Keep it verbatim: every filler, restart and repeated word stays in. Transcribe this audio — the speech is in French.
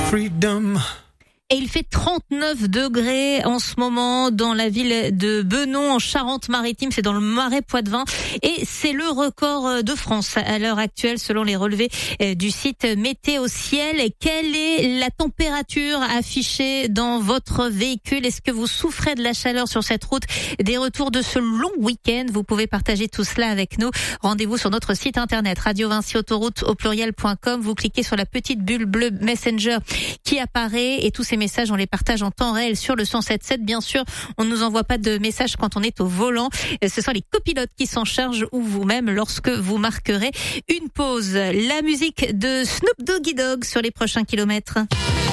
Freedom. Et il fait trente-neuf degrés en ce moment dans la ville de Benon, en Charente-Maritime. C'est dans le Marais Poitevin. Et c'est le record de France à l'heure actuelle, selon les relevés du site Météo Ciel. Quelle est la température affichée dans votre véhicule? Est-ce que vous souffrez de la chaleur sur cette route? Des retours de ce long week-end? Vous pouvez partager tout cela avec nous. Rendez-vous sur notre site internet radio vinci autoroute au pluriel point com. Vous cliquez sur la petite bulle bleue Messenger qui apparaît et tous ces messages, on les partage en temps réel sur le cent sept sept. Bien sûr, on ne nous envoie pas de messages quand on est au volant. Ce sont les copilotes qui s'en chargent ou vous-même lorsque vous marquerez une pause. La musique de Snoop Doggy Dogg sur les prochains kilomètres.